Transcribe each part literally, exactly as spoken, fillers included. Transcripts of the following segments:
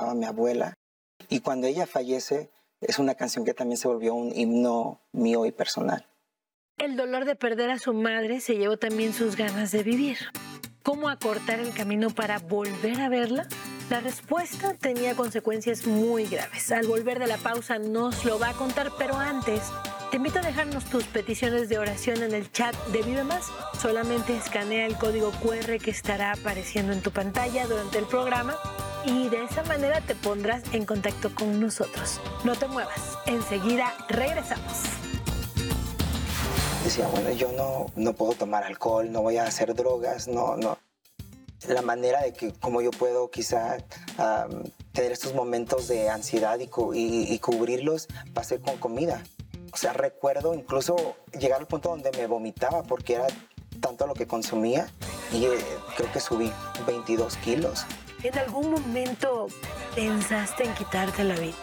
cantaba mi abuela. Y cuando ella fallece, es una canción que también se volvió un himno mío y personal. El dolor de perder a su madre se llevó también sus ganas de vivir. ¿Cómo acortar el camino para volver a verla? La respuesta tenía consecuencias muy graves. Al volver de la pausa nos lo va a contar, pero antes te invito a dejarnos tus peticiones de oración en el chat de Vive Más. Solamente escanea el código cu erre que estará apareciendo en tu pantalla durante el programa y de esa manera te pondrás en contacto con nosotros. No te muevas, enseguida regresamos. Decía, bueno, yo no, no puedo tomar alcohol, no voy a hacer drogas, no, no. La manera de que, como yo puedo quizá um, tener estos momentos de ansiedad y, cu y, y cubrirlos, va a ser con comida. O sea, recuerdo incluso llegar al punto donde me vomitaba porque era tanto lo que consumía y eh, creo que subí veintidós kilos. ¿En algún momento pensaste en quitarte la vida?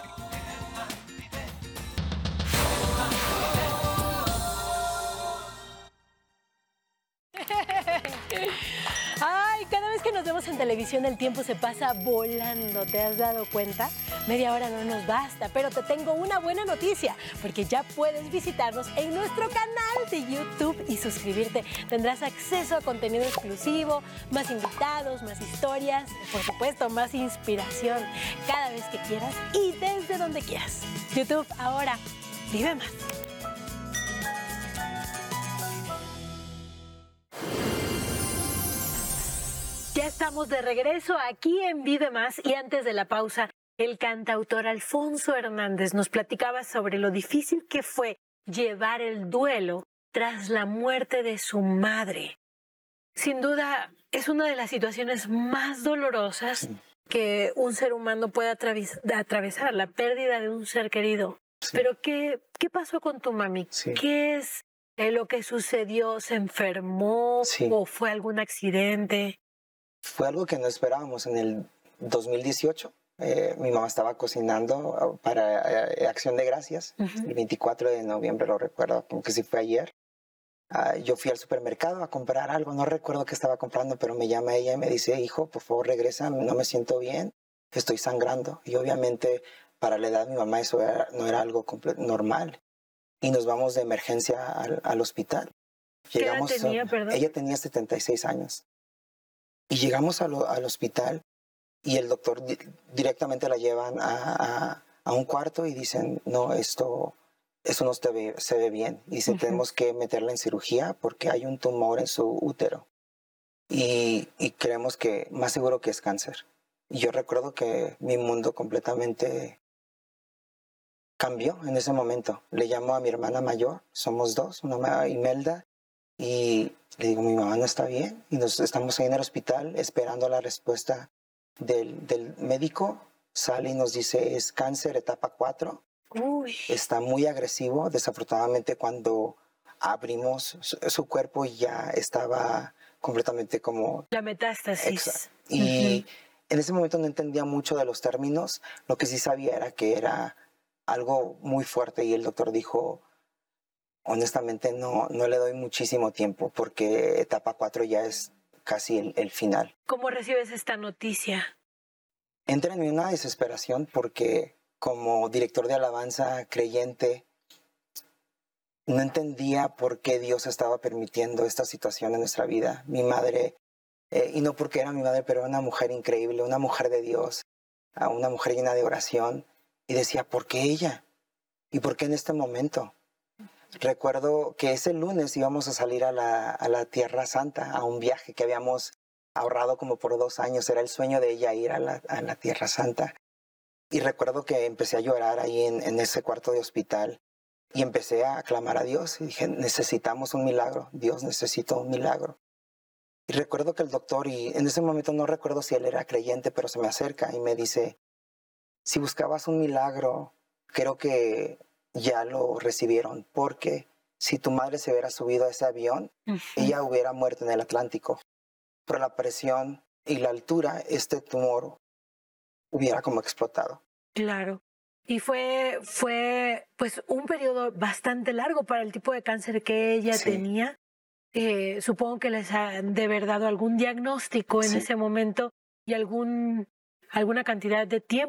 Ay, cada vez que nos vemos en televisión el tiempo se pasa volando, ¿te has dado cuenta? Media hora no nos basta, pero te tengo una buena noticia, porque ya puedes visitarnos en nuestro canal de YouTube y suscribirte. Tendrás acceso a contenido exclusivo, más invitados, más historias, por supuesto, más inspiración, cada vez que quieras y desde donde quieras. YouTube, ahora, vive más. Ya estamos de regreso aquí en Vive Más y antes de la pausa, el cantautor Alfonso Hernández nos platicaba sobre lo difícil que fue llevar el duelo tras la muerte de su madre. Sin duda, es una de las situaciones más dolorosas que un ser humano puede atraves atravesar, la pérdida de un ser querido. Sí. Pero, ¿qué, qué pasó con tu mami? Sí. ¿Qué es eh, lo que sucedió? ¿Se enfermó sí. o fue algún accidente? Fue algo que no esperábamos. En el dos mil dieciocho, eh, mi mamá estaba cocinando para eh, Acción de Gracias, uh-huh. el veinticuatro de noviembre, lo recuerdo, como que sí fue ayer. Uh, yo fui al supermercado a comprar algo, no recuerdo qué estaba comprando, pero me llama ella y me dice, hijo, por favor regresa, no me siento bien, estoy sangrando. Y obviamente para la edad de mi mamá eso era, no era algo normal. Y nos vamos de emergencia al, al hospital. Llegamos, ¿Qué edad tenía, perdón? Ella tenía setenta y seis años. Y llegamos a lo, al hospital y el doctor di directamente la llevan a, a, a un cuarto y dicen, no, esto, esto no se ve, se ve bien. Y dice, uh-huh. tenemos que meterla en cirugía porque hay un tumor en su útero. Y, y creemos que más seguro que es cáncer. Y yo recuerdo que mi mundo completamente cambió en ese momento. Le llamo a mi hermana mayor, somos dos, una Imelda, y le digo, mi mamá no está bien, y nos estamos ahí en el hospital esperando la respuesta del, del médico. Sale y nos dice, es cáncer etapa cuatro. Uy. Está muy agresivo. Desafortunadamente cuando abrimos su, su cuerpo ya estaba completamente como... La metástasis. Y uh-huh. en ese momento no entendía mucho de los términos. Lo que sí sabía era que era algo muy fuerte y el doctor dijo... Honestamente no, no le doy muchísimo tiempo porque etapa cuatro ya es casi el, el final. ¿Cómo recibes esta noticia? Entra en una desesperación porque como director de alabanza creyente no entendía por qué Dios estaba permitiendo esta situación en nuestra vida. Mi madre, eh, y no porque era mi madre, pero era una mujer increíble, una mujer de Dios, una mujer llena de oración. Y decía, ¿por qué ella? ¿Y por qué en este momento? Recuerdo que ese lunes íbamos a salir a la, a la Tierra Santa, a un viaje que habíamos ahorrado como por dos años. Era el sueño de ella ir a la, a la Tierra Santa. Y recuerdo que empecé a llorar ahí en, en ese cuarto de hospital y empecé a clamar a Dios. Y dije, necesitamos un milagro. Dios, necesito un milagro. Y recuerdo que el doctor, y en ese momento no recuerdo si él era creyente, pero se me acerca y me dice, si buscabas un milagro, creo que... ya lo recibieron, porque si tu madre se hubiera subido a ese avión, uh-huh. ella hubiera muerto en el Atlántico. Por la presión y la altura, este tumor hubiera como explotado. Claro. Y fue, fue pues un periodo bastante largo para el tipo de cáncer que ella sí. tenía. Eh, supongo que les han de haber dado algún diagnóstico en sí. ese momento y algún, alguna cantidad de tiempo